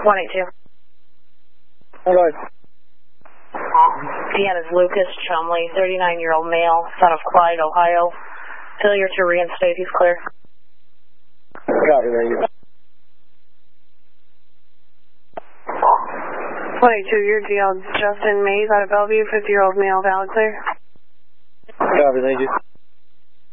182. Alright. Deanna's Lucas Chumley, 39-year-old male, son of Clyde, Ohio. Failure to reinstate, he's clear. Copy, Ranger. 182, your DL Justin Mays out of Bellevue, 50-year-old male, valid clear. Copy, Ranger.